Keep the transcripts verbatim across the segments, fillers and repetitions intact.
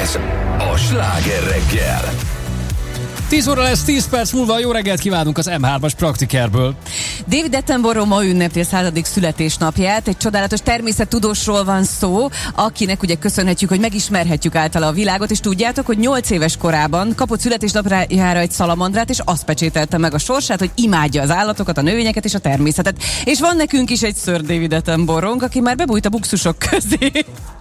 Balázs, a Sláger reggel. tíz óra lesz, tíz perc múlva. Jó reggelt kívánunk az em hármas Praktikerből. David Attenborough ma ünnepli a századik születésnapját. Egy csodálatos természettudósról van szó, akinek ugye köszönhetjük, hogy megismerhetjük általa a világot, és tudjátok, hogy nyolc éves korában kapott születésnapjára egy szalamandrát, és azt pecsételte meg a sorsát, hogy imádja az állatokat, a növényeket és a természetet. És van nekünk is egy Sir David Attenborough, aki már bebújt a buxusok közé.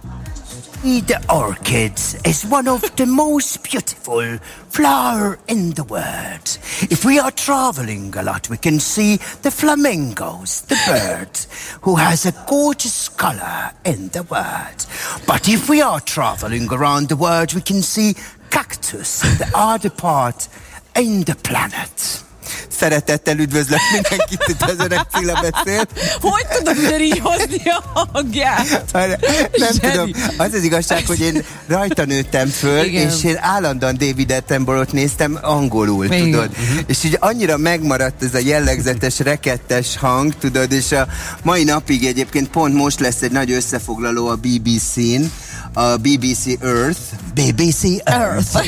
The orchids is one of the most beautiful flower in the world. If we are traveling a lot, we can see the flamingos, the birds, who has a gorgeous color in the world. But if we are traveling around the world, we can see cactus, the other part in the planet. Szeretettel üdvözlök mindenkit, itt az öreg Cilla beszél. Hogy tudod ugyanígy hozni a hangját? Nem tudom, az az igazság, hogy én rajta nőttem föl, igen. És én állandóan David Attenborough-t néztem angolul, igen. Tudod. Uh-huh. És így annyira megmaradt ez a jellegzetes, rekettes hang, tudod, és a mai napig egyébként pont most lesz egy nagy összefoglaló a bé bé cén, a bé bé cé Earth, bé bé cé Earth,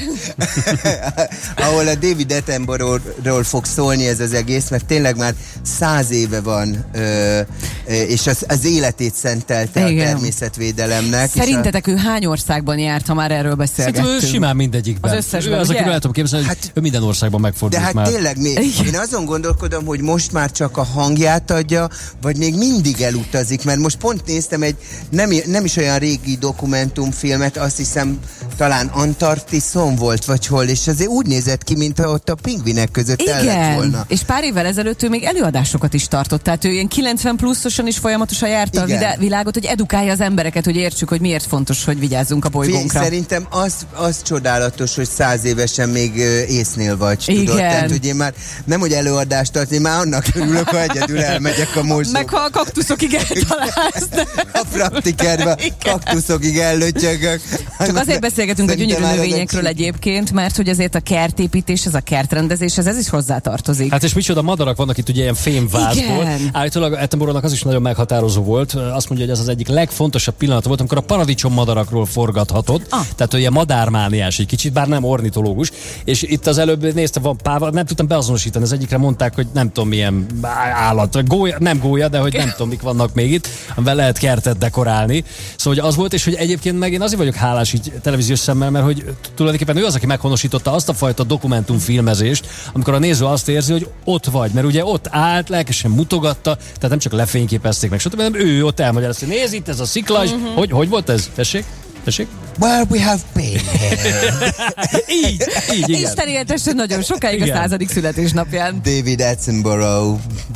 ahol a David Attenborough-ról fog szólni ez az egész, mert tényleg már száz éve van, ö, és az, az életét szentelte igen. A természetvédelemnek. Szerintetek a... ő hány országban járt, ha már erről beszélgettünk? Szerintem ő simán mindegyikben. Az összesben, az, akiről el tudom képzelni, hogy hát, ő minden országban megfordult már. De hát tényleg, még, én azon gondolkodom, hogy most már csak a hangját adja, vagy még mindig elutazik, mert most pont néztem egy nem, nem is olyan régi dokumentumfilmet, azt hiszem talán Antarktiszon volt, vagy hol, és azért úgy nézett ki, mint ott a pingvinek között el lett volna. És pár évvel ezelőtt ő még előadásokat is tartott, tehát ő ilyen kilencven pluszosan is folyamatosan járta igen. A világot, hogy edukálja az embereket, hogy értsük, hogy miért fontos, hogy vigyázzunk a bolygónkra. Szerintem az, az csodálatos, hogy száz évesen még észnél vagy, tudod. Tehát, hogy én már nem, hogy előadást tartani, már annak örülök, ha egyedül elmegyek a mosdóba. Meg ha a kaktuszokig eltalálsz. A Praktikerben kaktuszokig ellötyögök. Csak azért beszélgetünk a gyönyörű növényekről egyébként, mert hogy azért a kertépítés, ez a kertrendezés, ez, ez is hozzátartozik. Hát és micsoda madarak vannak itt ugye ilyen fémvázból. Állítólag Attenborough-nak az is nagyon meghatározó volt. Azt mondja, hogy ez az egyik legfontosabb pillanat volt, amikor a paradicsom madarakról forgathatott. Ah. Tehát olyan madármániás egy kicsit, bár nem ornitológus. És itt az előbb néztem, van pár, nem tudtam beazonosítani. Az egyikre mondták, hogy nem tudom milyen állat, gólya, nem gólya, de hogy nem tudom, mik vannak még itt, amivel lehet kertet dekorálni. Szóval hogy az volt, és hogy egyébként meg én azért vagyok hálás így televíziós szemmel, mert hogy tulajdonképpen ő az, aki meghonosította azt a fajta dokumentumfilmezést, amikor a néző azt érzi, hogy ott vagy, mert ugye ott állt, lelkesen mutogatta, tehát nem csak lefényképezték meg, stb., hanem ő ott elmagyarázta, hogy nézd itt ez a szikla, és uh-huh. hogy, hogy volt ez? Tessék? Tessék? Well, we have been here. így, így, igen. Isten éltessen nagyon sokáig igen. A századik születésnapján. David Attenborough.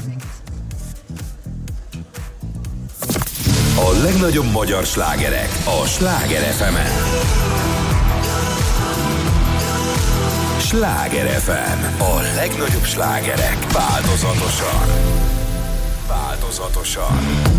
A legnagyobb magyar slágerek a Sláger ef emen. Sláger ef em. A legnagyobb slágerek változatosan. Változatosan.